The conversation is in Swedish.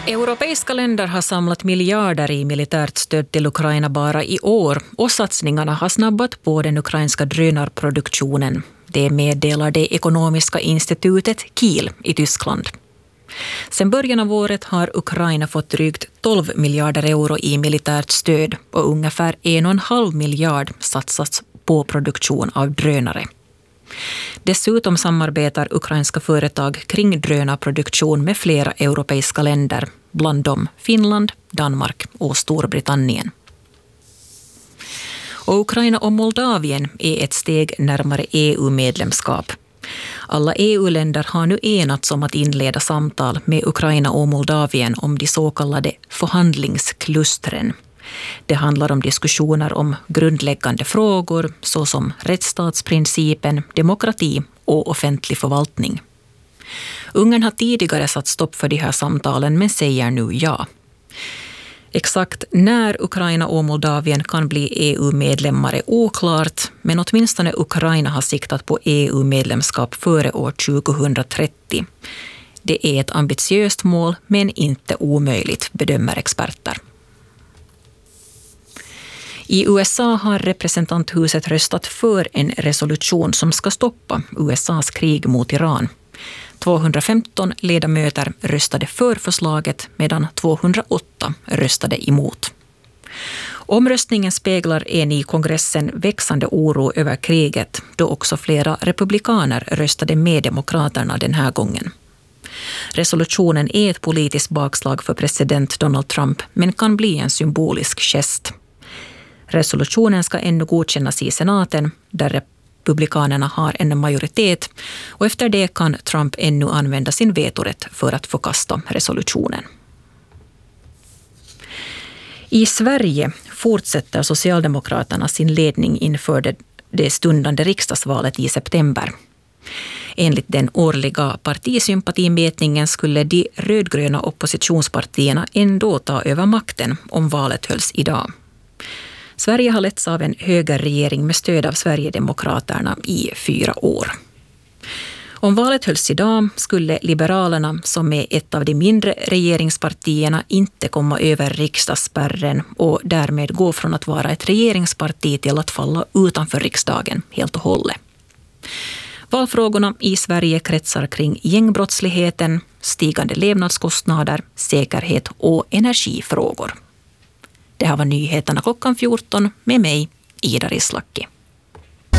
Europeiska länder har samlat miljarder i militärt stöd till Ukraina bara i år och satsningarna har snabbat på den ukrainska drönarproduktionen. Det meddelar det ekonomiska institutet Kiel i Tyskland. Sedan början av året har Ukraina fått drygt 12 miljarder euro i militärt stöd och ungefär 1,5 miljard satsats på produktion av drönare. Dessutom samarbetar ukrainska företag kring drönarproduktion med flera europeiska länder, bland dem Finland, Danmark och Storbritannien. Och Ukraina och Moldavien är ett steg närmare EU-medlemskap. Alla EU-länder har nu enats om att inleda samtal med Ukraina och Moldavien om de så kallade förhandlingsklustren. Det handlar om diskussioner om grundläggande frågor såsom rättsstatsprincipen, demokrati och offentlig förvaltning. Ungern har tidigare satt stopp för de här samtalen men säger nu ja. Exakt när Ukraina och Moldavien kan bli EU-medlemmar är oklart, men åtminstone Ukraina har siktat på EU-medlemskap före år 2030. Det är ett ambitiöst mål men inte omöjligt, bedömer experter. I USA har representanthuset röstat för en resolution som ska stoppa USAs krig mot Iran. 215 ledamöter röstade för förslaget medan 208 röstade emot. Omröstningen speglar en i kongressen växande oro över kriget då också flera republikaner röstade med demokraterna den här gången. Resolutionen är ett politiskt bakslag för president Donald Trump men kan bli en symbolisk gest. Resolutionen ska ännu godkännas i senaten där republikanerna har en majoritet och efter det kan Trump ännu använda sin vetorätt för att förkasta resolutionen. I Sverige fortsätter Socialdemokraterna sin ledning inför det stundande riksdagsvalet i september. Enligt den årliga partisympatimätningen skulle de rödgröna oppositionspartierna ändå ta över makten om valet hölls idag. Sverige har letts av en högerregering med stöd av Sverigedemokraterna i 4 år. Om valet hölls idag skulle Liberalerna, som är ett av de mindre regeringspartierna, inte komma över riksdagsspärren och därmed gå från att vara ett regeringsparti till att falla utanför riksdagen helt och hållet. Valfrågorna i Sverige kretsar kring gängbrottsligheten, stigande levnadskostnader, säkerhet och energifrågor. Det här var nyheterna klockan 14 med mig, Ida Rislaki.